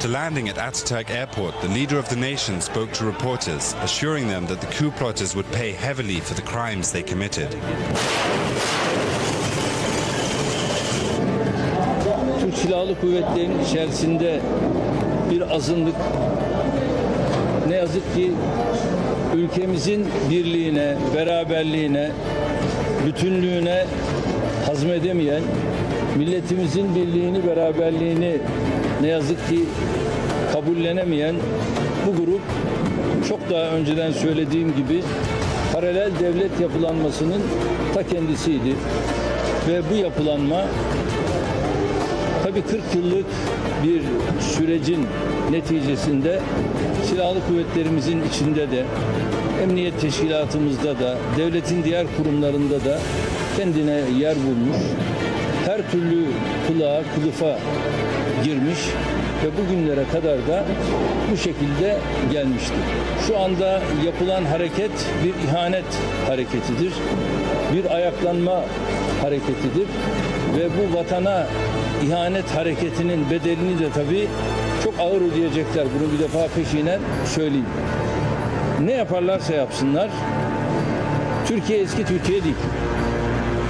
After landing at Ataturk Airport, the leader of the nation spoke to reporters, assuring them that the coup plotters would pay heavily for the crimes they committed. Türk Silahlı Kuvvetleri'nin içerisinde bir azınlık ne yazık ki ülkemizin birliğine, beraberliğine, bütünlüğüne hazmedemeyen, milletimizin birliğini, beraberliğini ne yazık ki kabullenemeyen bu grup çok daha önceden söylediğim gibi paralel devlet yapılanmasının ta kendisiydi. Ve bu yapılanma tabii 40 yıllık bir sürecin neticesinde silahlı kuvvetlerimizin içinde de, emniyet teşkilatımızda da, devletin diğer kurumlarında da kendine yer bulmuş, her türlü kulağa, kılıfa girmiş ve bugünlere kadar da bu şekilde gelmiştir. Şu anda yapılan hareket bir ihanet hareketidir, bir ayaklanma hareketidir ve bu vatana ihanet hareketinin bedelini de tabii çok ağır ödeyecekler. Bunu bir defa peşinen söyleyeyim. Ne yaparlarsa yapsınlar, Türkiye eski Türkiye değil.